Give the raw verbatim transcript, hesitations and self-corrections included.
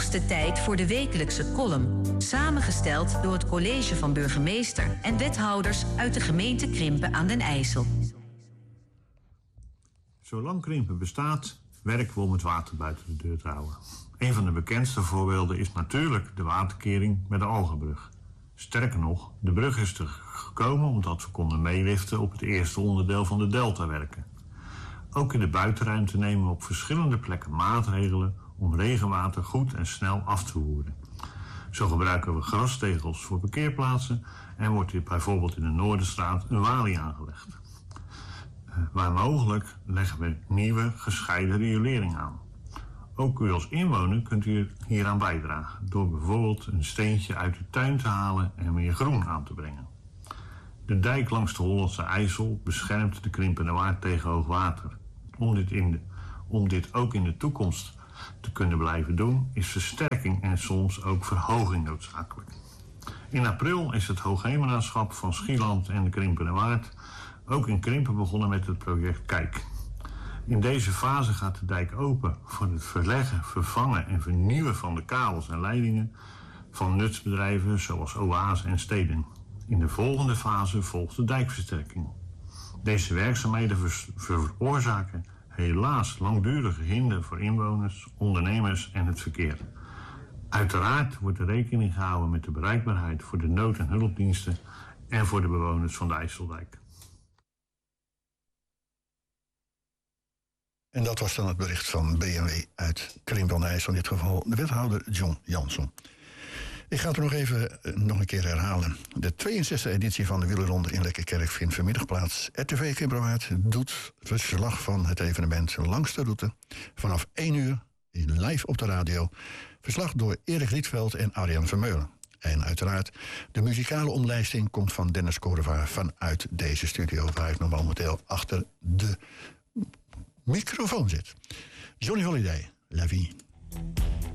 hoogste tijd voor de wekelijkse column, samengesteld door het college van burgemeester en wethouders uit de gemeente Krimpen aan den IJssel. Zolang Krimpen bestaat, werken we om het water buiten de deur te houden. Een van de bekendste voorbeelden is natuurlijk de waterkering met de Algenbrug. Sterker nog, de brug is er gekomen omdat we konden meeliften op het eerste onderdeel van de deltawerken. Ook in de buitenruimte nemen we op verschillende plekken maatregelen om regenwater goed en snel af te voeren. Zo gebruiken we grastegels voor parkeerplaatsen en wordt hier bijvoorbeeld in de Noorderstraat een walie aangelegd. Uh, waar mogelijk leggen we nieuwe gescheiden riolering aan. Ook u als inwoner kunt u hieraan bijdragen door bijvoorbeeld een steentje uit uw tuin te halen en meer groen aan te brengen. De dijk langs de Hollandse IJssel beschermt de Krimpenerwaard tegen hoogwater. Om dit, in de, om dit ook in de toekomst te kunnen blijven doen, is versterking en soms ook verhoging noodzakelijk. In april is het Hoogheemraadschap van Schieland en de Krimpenerwaard ook in Krimpen begonnen met het project Kijk. In deze fase gaat de dijk open voor het verleggen, vervangen en vernieuwen van de kabels en leidingen van nutsbedrijven zoals Oase en steden. In de volgende fase volgt de dijkversterking. Deze werkzaamheden veroorzaken helaas langdurige hinder voor inwoners, ondernemers en het verkeer. Uiteraard wordt er rekening gehouden met de bereikbaarheid voor de nood- en hulpdiensten en voor de bewoners van de IJsseldijk. En dat was dan het bericht van B M W uit Krimpen aan de IJssel, in dit geval de wethouder John Jansson. Ik ga het er nog even nog een keer herhalen. De tweeënzestigste editie van de wielerronde in Lekkerkerk vindt vanmiddag plaats. R T V Krimpenwaard doet verslag van het evenement langs de route. Vanaf één uur live op de radio. Verslag door Erik Rietveld en Arjan Vermeulen. En uiteraard, de muzikale omlijsting komt van Dennis Corva vanuit deze studio, waar ik nog momenteel achter de microfoon zit. Johnny Holiday, La Vie.